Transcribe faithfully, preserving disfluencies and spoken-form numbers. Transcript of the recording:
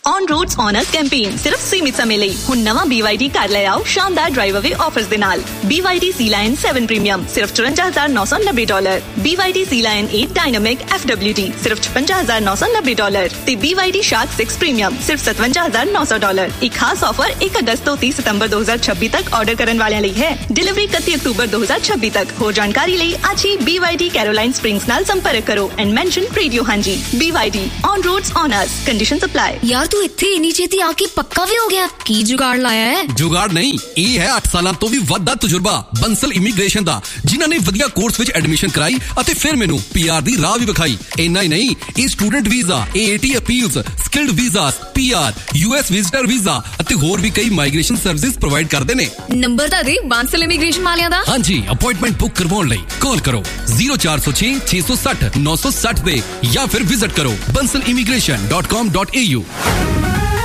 on roads honours campaign सिर्फ सीमित समय ਲਈ ਹੁਣ ਨਵਾਂ B Y D ਕਾਰ ਲੈ ਆਓ ਸ਼ਾਨਦਾਰ ਡਰਾਈਵ ਅਵੇ ਆਫਰਸ ਦੇ ਨਾਲ B Y D Sea Lion seven premium ਸਿਰਫ ਚੁਰੰਜਾ ਹਜ਼ਾਰ ਨੌ ਸੌ ਨੱਬੇ dollar B Y D Sea Lion eight dynamic F W D ਸਿਰਫ ਛਪੰਜਾ ਹਜ਼ਾਰ ਨੌ ਸੌ ਨੱਬੇ ਡਾਲਰ ਤੇ B Y D Shark six premium ਸਿਰਫ ਸਤਵੰਜਾ ਹਜ਼ਾਰ ਨੌ ਸੌ ਡਾਲਰ ਇੱਕ ਖਾਸ ਆਫਰ ਇੱਕ ਅਗਸਤ ਤੋਂ तीस ਸਤੰਬਰ दो हज़ार छब्बीस तक ਆਰਡਰ ਕਰਨ ਵਾਲਿਆਂ ਲਈ ਹੈ ਡਿਲੀਵਰੀ इकतीस ਅਕਤੂਬਰ दो हज़ार छब्बीस तक ਹੋਰ ਜਾਣਕਾਰੀ ਲਈ ਅੱਜ ਹੀ B Y D Caroline Springs ਨਾਲ ਸੰਪਰਕ ਕਰੋ ਐਂਡ ਮੈਂਸ਼ਨ ਰੇਡੀਓ ਹਾਂਜੀ B Y D on roads on us conditions apply यार तू इत्थे इन्नी छेती आके पक्का भी हो गया की जुगाड़ लाया है जुगाड़ नहीं ये है आठ साल तो भी वड्डा तजुर्बा बंसल इमीग्रेशन दा जिन्हां ने वधिया कोर्स विच एडमिशन कराई अते फिर मेनू पीआर दी राह भी विखाई इन्ना ही नहीं ये student visa A A T appeals skilled visas PR US visitor visa अते होर भी कई माइग्रेशन सर्विसेज प्रोवाइड करदे ने नंबर ता दे बंसल इमीग्रेशन वालियां दा हां जी अपॉइंटमेंट बुक करवाउण लई कॉल करो zero four zero six छह सौ साठ नौ सौ साठ पे या फिर विजिट करो bansal immigration dot com dot A U